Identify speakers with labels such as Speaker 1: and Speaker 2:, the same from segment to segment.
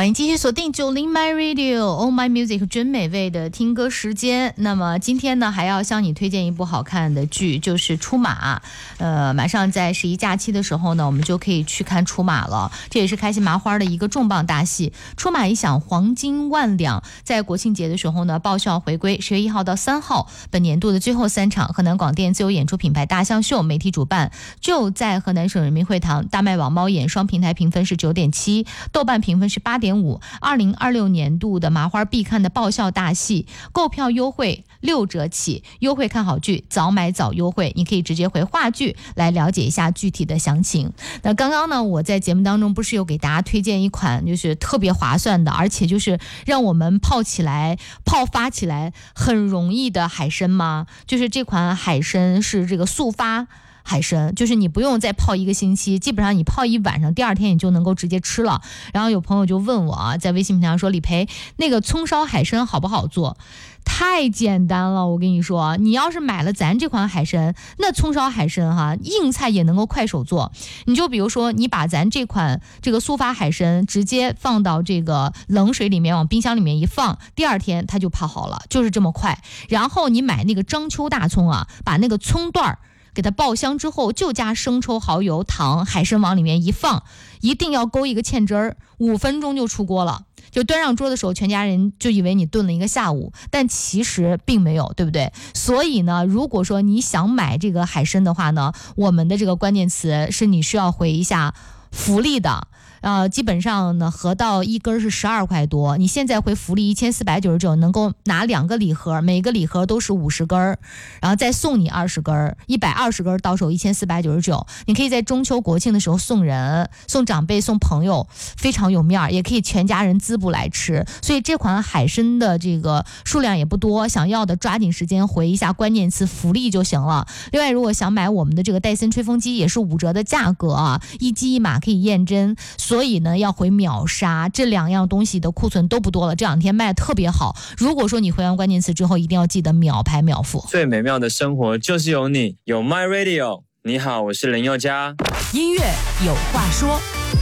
Speaker 1: 欢迎继续锁定90 My Radio Oh My Music 真美味的听歌时间。那么今天呢，还要向你推荐一部好看的剧，就是出马。马上在11假期的时候呢，我们就可以去看出马了。这也是开心麻花的一个重磅大戏。出马一响，黄金万两。在国庆节的时候呢，爆笑回归，10月1号到3号，本年度的最后3场，河南广电自由演出品牌大象秀媒体主办，就在河南省人民会堂。大麦网、猫眼双平台评分是9.7，豆瓣评分是8.5，2026年度的麻花必看的爆笑大戏，购票优惠6折起，优惠看好剧，早买早优惠，你可以直接回话剧来了解一下具体的详情。那刚刚呢，我在节目当中不是有给大家推荐一款就是特别划算的，而且就是让我们泡发起来很容易的海参吗？就是这款海参是这个速发海参，就是你不用再泡1个星期，基本上你泡1晚上，第2天你就能够直接吃了。然后有朋友就问我啊，在微信平台上说，李培，那个葱烧海参好不好做？太简单了，我跟你说，你要是买了咱这款海参，那葱烧海参哈，硬菜也能够快手做。你就比如说，你把咱这款这个速发海参直接放到这个冷水里面，往冰箱里面一放，第2天它就泡好了，就是这么快。然后你买那个章丘大葱啊，把那个葱段给它爆香之后，就加生抽、蚝油、糖，海参往里面一放，一定要勾一个芡汁儿，5分钟就出锅了。就端上桌的时候，全家人就以为你炖了一个下午，但其实并没有，对不对？所以呢，如果说你想买这个海参的话呢，我们的这个关键词是你需要回一下福利的。基本上呢，合到1根是12块多，你现在回福利1499，能够拿2个礼盒，每个礼盒都是50根，然后再送你20根，120根到手1499。你可以在中秋国庆的时候送人、送长辈、送朋友，非常有面儿，也可以全家人滋补来吃。所以这款海参的这个数量也不多，想要的抓紧时间回一下关键词福利就行了。另外，如果想买我们的这个戴森吹风机，也是5折的价格啊，一机一码可以验真。所以呢，要回秒杀，这2样东西的库存都不多了，这2天卖得特别好。如果说你回完关键词之后，一定要记得秒拍秒付。
Speaker 2: 最美妙的生活就是有你，有 My Radio。你好，我是林宥嘉。
Speaker 3: 音乐有话说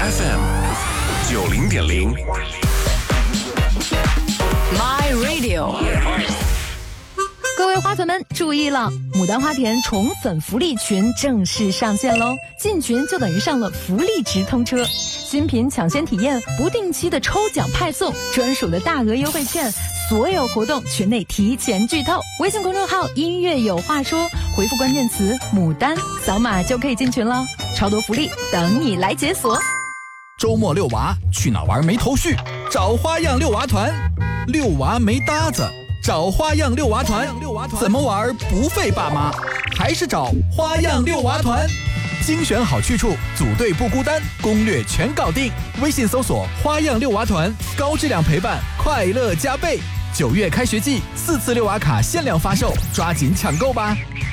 Speaker 4: FM 90.0
Speaker 3: My Radio。各位花粉们注意了，牡丹花田宠粉福利群正式上线喽！进群就等于上了福利直通车，新品抢先体验，不定期的抽奖派送，专属的大额优惠券，所有活动群内提前剧透。微信公众号音乐有话说，回复关键词牡丹，扫码就可以进群了，超多福利等你来解锁。
Speaker 5: 周末遛娃去哪玩没头绪？找花样遛娃团，遛娃没搭子。找花样遛娃团，怎么玩不费爸妈？还是找花样遛娃团，精选好去处，组队不孤单，攻略全搞定。微信搜索花样遛娃团，高质量陪伴，快乐加倍。9月开学季，4次遛娃卡限量发售，抓紧抢购吧！